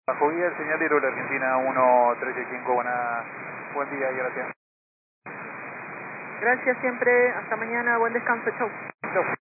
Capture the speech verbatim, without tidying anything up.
Bajo guía el señalero de la Argentina uno trece cinco, buena, buen día y gracias. Gracias siempre, hasta mañana, buen descanso, chau. Chau.